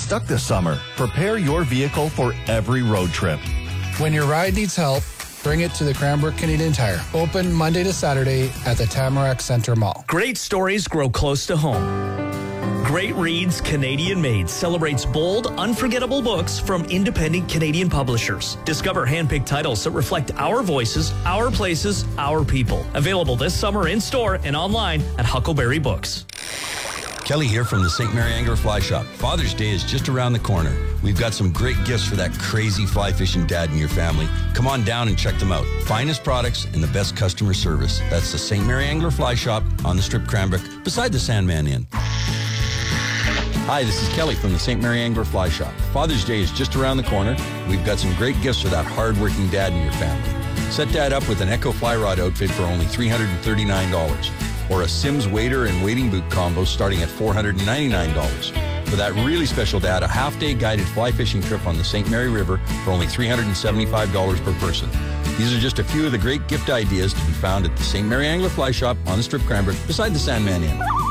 stuck this summer, prepare your vehicle for every road trip. When your ride needs help, bring it to the Cranbrook Canadian Tire. Open Monday to Saturday at the Tamarack Centre Mall. Great stories grow close to home. Great Reads Canadian Made celebrates bold, unforgettable books from independent Canadian publishers. Discover handpicked titles that reflect our voices, our places, our people. Available this summer in store and online at Huckleberry Books. Kelly here from the St. Mary Angler Fly Shop. Father's Day is just around the corner. We've got some great gifts for that crazy fly fishing dad in your family. Come on down and check them out. Finest products and the best customer service. That's the St. Mary Angler Fly Shop on the Strip Cranbrook beside the Sandman Inn. Hi, this is Kelly from the St. Mary Angler Fly Shop. Father's Day is just around the corner. We've got some great gifts for that hard-working dad in your family. Set dad up with an Echo Fly Rod outfit for only $339, or a Sims wader and wading boot combo starting at $499. For that really special dad, a half-day guided fly fishing trip on the St. Mary River for only $375 per person. These are just a few of the great gift ideas to be found at the St. Mary Angler Fly Shop on the Strip Cranbrook beside the Sandman Inn.